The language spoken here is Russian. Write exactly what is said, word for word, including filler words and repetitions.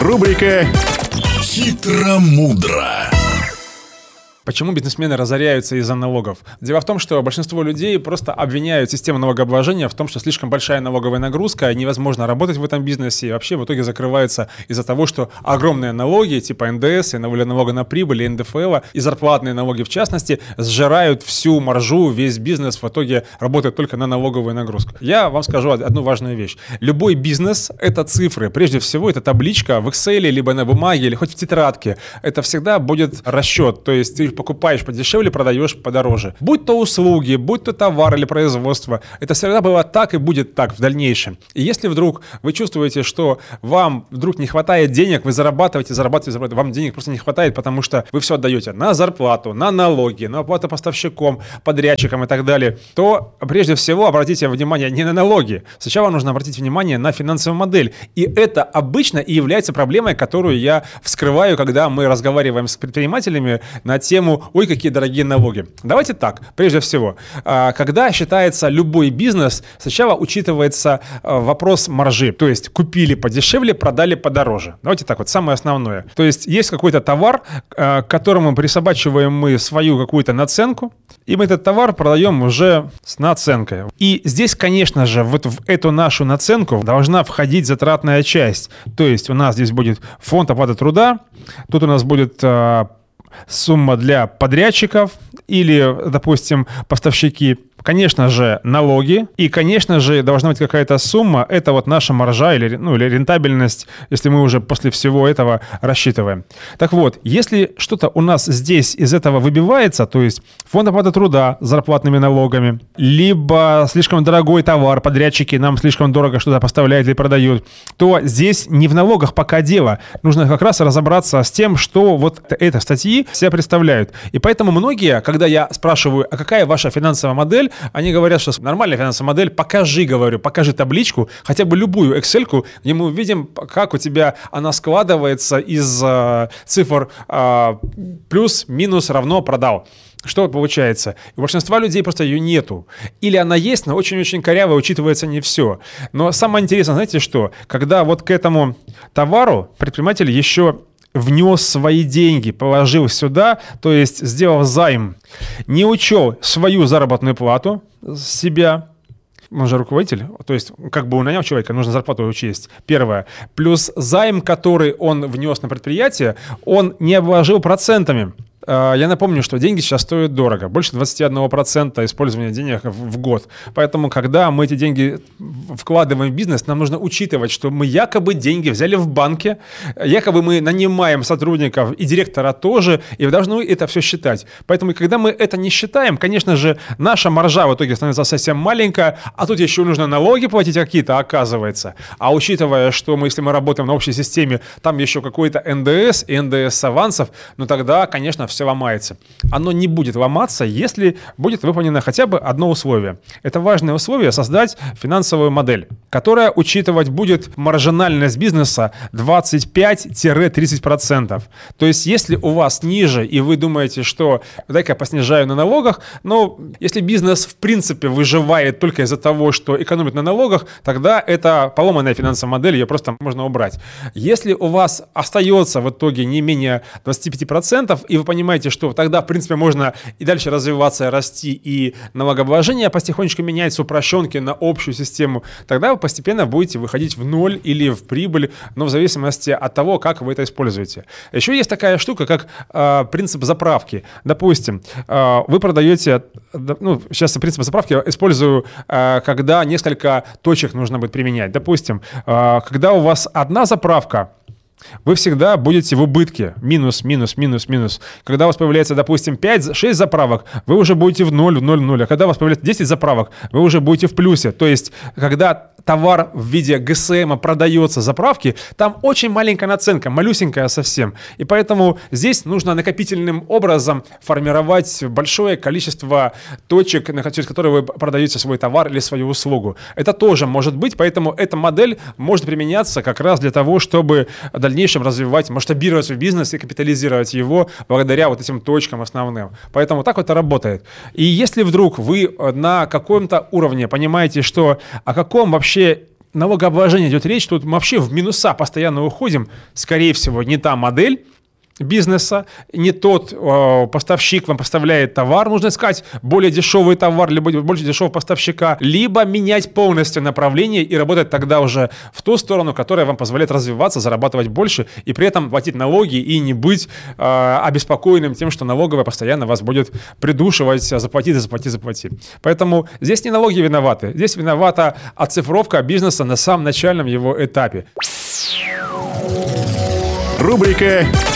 Рубрика «Хитро-мудро». Почему бизнесмены разоряются из-за налогов? Дело в том, что большинство людей просто обвиняют систему налогообложения в том, что слишком большая налоговая нагрузка, невозможно работать в этом бизнесе, и вообще в итоге закрывается из-за того, что огромные налоги, типа эн дэ эс, и налога на прибыль, и эн дэ эф эл, и зарплатные налоги в частности, сжирают всю маржу, весь бизнес в итоге работает только на налоговую нагрузку. Я вам скажу одну важную вещь. Любой бизнес — это цифры. Прежде всего, это табличка в Excel, либо на бумаге, или хоть в тетрадке. Это всегда будет расчет, то есть ты покупаешь подешевле, продаешь подороже. Будь то услуги, будь то товар или производство, это всегда было так и будет так в дальнейшем. И если вдруг вы чувствуете, что вам вдруг не хватает денег, вы зарабатываете, зарабатываете, зарабатываете, вам денег просто не хватает, потому что вы все отдаете на зарплату, на налоги, на оплату поставщикам, подрядчикам и так далее, то прежде всего обратите внимание не на налоги. Сначала нужно обратить внимание на финансовую модель. И это обычно и является проблемой, которую я вскрываю, когда мы разговариваем с предпринимателями на тему «Ой, какие дорогие налоги». Давайте так, прежде всего, когда считается любой бизнес, сначала учитывается вопрос маржи, то есть купили подешевле, продали подороже. Давайте так вот, самое основное. То есть есть какой-то товар, к которому присобачиваем мы свою какую-то наценку, и мы этот товар продаем уже с наценкой. И здесь, конечно же, вот в эту нашу наценку должна входить затратная часть. То есть у нас здесь будет фонд оплаты труда, тут у нас будет сумма для подрядчиков или, допустим, поставщики. Конечно же, налоги. И, конечно же, должна быть какая-то сумма. Это вот наша маржа или, ну, или рентабельность, если мы уже после всего этого рассчитываем. Так вот, если что-то у нас здесь из этого выбивается, то есть фонд оплаты труда с зарплатными налогами, либо слишком дорогой товар, подрядчики нам слишком дорого что-то поставляют или продают, то здесь не в налогах пока дело. Нужно как раз разобраться с тем, что вот эти статьи себя представляют. И поэтому многие, когда я спрашиваю, а какая ваша финансовая модель, они говорят, что нормальная финансовая модель, покажи, говорю, покажи табличку, хотя бы любую Excel-ку, где мы увидим, как у тебя она складывается из э, цифр э, плюс, минус, равно, продал. Что получается? У большинства людей просто ее нету. Или она есть, но очень-очень коряво, учитывается не все. Но самое интересное, знаете что? Когда вот к этому товару предприниматель еще внес свои деньги, положил сюда, то есть сделал займ, не учел свою заработную плату с себя, он же руководитель, то есть как бы он нанял человека, нужно зарплату учесть, первое. Плюс займ, который он внес на предприятие, он не обложил процентами. Я напомню, что деньги сейчас стоят дорого, больше двадцать один процент использования денег в год. Поэтому, когда мы эти деньги вкладываем в бизнес, нам нужно учитывать, что мы якобы деньги взяли в банке, якобы мы нанимаем сотрудников и директора тоже, и должны это все считать. Поэтому, когда мы это не считаем, конечно же, наша маржа в итоге становится совсем маленькая, а тут еще нужно налоги платить какие-то, оказывается. А учитывая, что мы, если мы работаем на общей системе, там еще какой-то эн дэ эс и эн дэ эс авансов, ну тогда, конечно, все ломается. Оно не будет ломаться, если будет выполнено хотя бы одно условие. Это важное условие — создать финансовую модель, которая учитывать будет маржинальность бизнеса двадцать пять - тридцать процентов. То есть, если у вас ниже, и вы думаете, что дай-ка я поснижаю на налогах, но если бизнес в принципе выживает только из-за того, что экономит на налогах, тогда это поломанная финансовая модель, ее просто можно убрать. Если у вас остается в итоге не менее двадцать пять процентов, и вы понимаете, понимаете, что тогда, в принципе, можно и дальше развиваться, расти, и налогообложение потихонечку менять с упрощенки на общую систему, тогда вы постепенно будете выходить в ноль или в прибыль, но в зависимости от того, как вы это используете. Еще есть такая штука, как э, принцип заправки. Допустим, э, вы продаете, ну, сейчас принцип заправки использую, э, когда несколько точек нужно будет применять. Допустим, э, когда у вас одна заправка, вы всегда будете в убытке. Минус, минус, минус, минус. Когда у вас появляется, допустим, пять-шесть заправок, вы уже будете в ноль, в ноль, в ноль. А когда у вас появляется десять заправок, вы уже будете в плюсе. То есть, когда товар в виде гэ эс эм продается заправки, там очень маленькая наценка, малюсенькая совсем. И поэтому здесь нужно накопительным образом формировать большое количество точек, через которые вы продаете свой товар или свою услугу. Это тоже может быть, поэтому эта модель может применяться как раз для того, чтобы в дальнейшем развивать, масштабировать свой бизнес и капитализировать его благодаря вот этим точкам основным. Поэтому так вот это работает. И если вдруг вы на каком-то уровне понимаете, что о каком вообще налогообложении идет речь, тут мы вообще в минуса постоянно уходим. Скорее всего, не та модель бизнеса, не тот э, поставщик вам поставляет товар, нужно искать более дешевый товар, либо больше дешевого поставщика, либо менять полностью направление и работать тогда уже в ту сторону, которая вам позволяет развиваться, зарабатывать больше и при этом платить налоги и не быть э, обеспокоенным тем, что налоговая постоянно вас будет придушивать, заплати, заплати, заплати. Поэтому здесь не налоги виноваты, здесь виновата оцифровка бизнеса на самом начальном его этапе. Рубрика